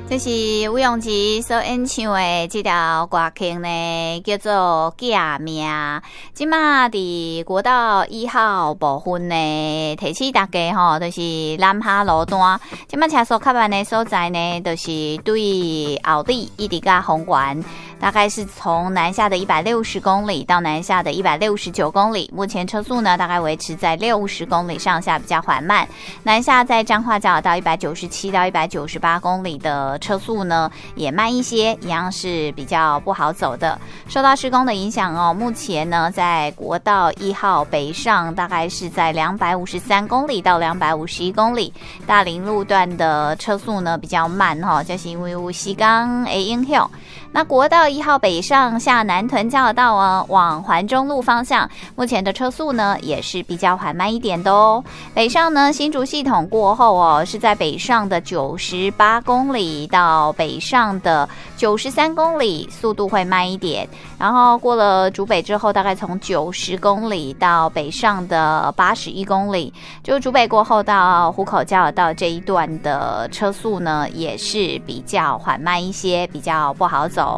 这是吴永吉所演唱的这条歌曲呢，叫做《假命》。今嘛伫国道1号部分呢，提醒大家吼，就是南下路段，今嘛车速较慢的所在呢，就是对后里一直到红环，大概是从南下的160公里到南下的169公里，目前车速呢大概维持在60公里上下，比较缓慢。南下在彰化交流道197到198公里的车速呢也慢一些，一样是比较不好走的。受到施工的影响哦，目前呢在国道1号北上大概是在253公里到251公里，大林路段的车速呢比较慢哈，这是因为有施工的影响。那国道1号北上下南屯交流道啊，往环中路方向，目前的车速呢也是比较缓慢一点的哦。北上呢，新竹系统过后哦，是在北上的98公里到北上的93公里，速度会慢一点。然后过了竹北之后，大概从90公里到北上的81公里，就竹北过后到湖口交流道这一段的车速呢，也是比较缓慢一些，比较不好走。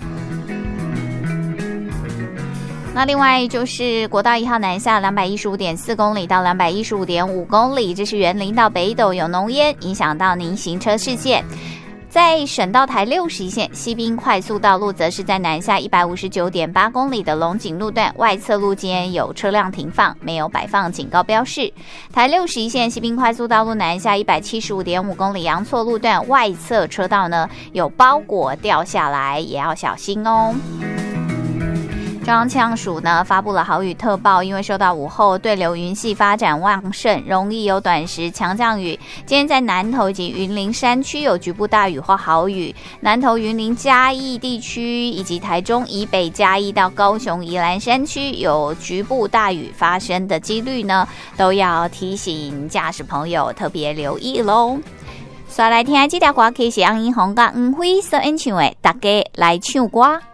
那另外就是国道1号南下215.4公里到215.5公里，这是员林到北斗有浓烟，影响到您行车视线。在省道台61线西滨快速道路，则是在南下159.8公里的龙井路段外侧路间有车辆停放，没有摆放警告标示。台61线西滨快速道路南下175.5公里阳错路段外侧车道呢有包裹掉下来，也要小心哦。中央气象署呢发布了豪雨特报，因为受到午后对流云系发展旺盛，容易有短时强降雨。今天在南投以及云林山区有局部大雨或豪雨，南投、云林、嘉义地区以及台中以北嘉义到高雄、宜兰山区有局部大雨发生的几率呢，都要提醒驾驶朋友特别留意咯。刷来听这条歌曲是杨英宏甲黄辉所演唱的，大家来唱歌。